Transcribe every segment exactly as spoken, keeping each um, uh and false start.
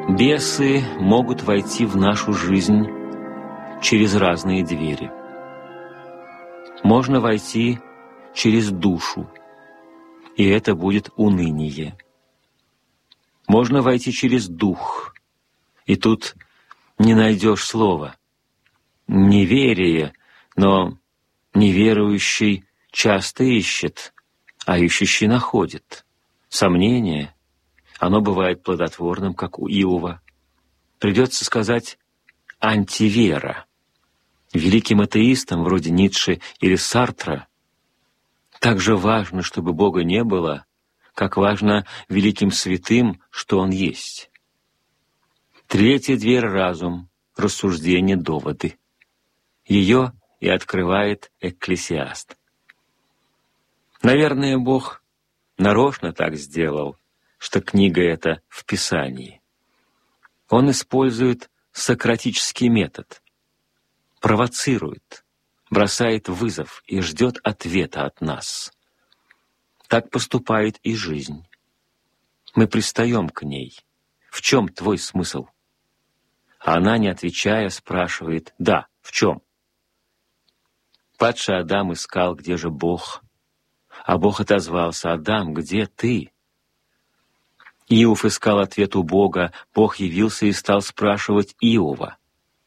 Бесы могут войти в нашу жизнь через разные двери. Можно войти через душу, и это будет уныние. Можно войти через дух, и тут не найдешь слова. Неверие, но неверующий часто ищет, а ищущий находит. Сомнение, оно бывает плодотворным, как у Иова. Придется сказать антивера. Великим атеистам, вроде Ницше или Сартра, так же важно, чтобы Бога не было, как важно великим святым, что Он есть. Третья дверь — разум, рассуждение, доводы. Ее и открывает Экклесиаст. Наверное, Бог нарочно так сделал, что книга эта в Писании. Он использует сократический метод, провоцирует, бросает вызов и ждет ответа от нас. Так поступает и жизнь. Мы пристаем к ней. В чем твой смысл? А она, не отвечая, спрашивает: да, в чем? Падший Адам искал, где же Бог, а Бог отозвался: Адам, где ты? Иов искал ответ у Бога, Бог явился и стал спрашивать Иова.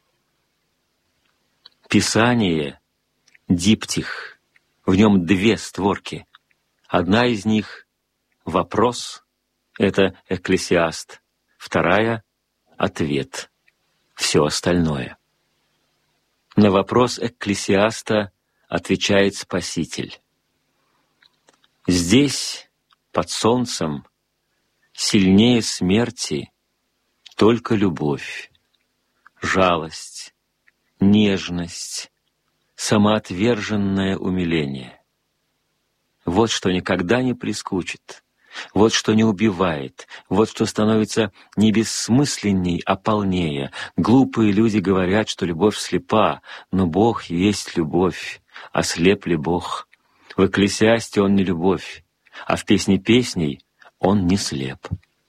Писание — диптих, в нем две створки. Одна из них — вопрос, это Экклесиаст, вторая — ответ, все остальное. На вопрос Экклесиаста отвечает Спаситель. Здесь, под солнцем, сильнее смерти только любовь, жалость, нежность, самоотверженное умиление. Вот что никогда не прискучит, вот что не убивает, вот что становится не бессмысленней, а полнее. Глупые люди говорят, что любовь слепа, но Бог есть любовь, а слеп ли Бог? В Экклесиасте Он не любовь, а в Песне песней Он не слеп.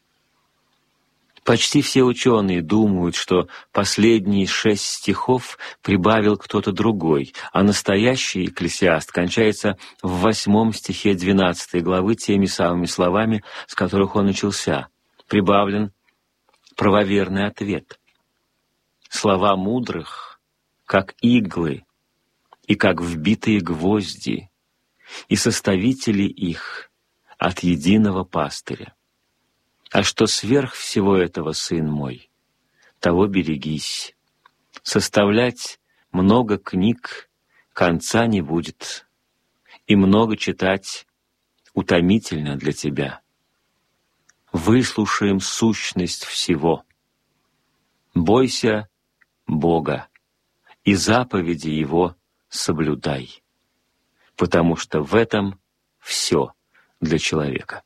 Почти все ученые думают, что последние шесть стихов прибавил кто-то другой, а настоящий Экклесиаст кончается в восьмом стихе двенадцатой главы теми самыми словами, с которых он начался. Прибавлен правоверный ответ. Слова мудрых, как иглы и как вбитые гвозди, и составители их от единого пастыря. А что сверх всего этого, сын мой, того берегись. Составлять много книг конца не будет, и много читать утомительно для тебя. Выслушаем сущность всего. Бойся Бога, и заповеди Его соблюдай, потому что в этом все для человека.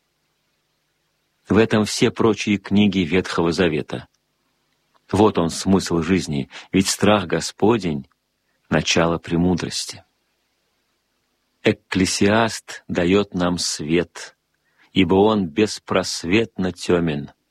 В этом все прочие книги Ветхого Завета. Вот он смысл жизни, ведь страх Господень — начало премудрости. Экклесиаст дает нам свет, ибо он беспросветно темен.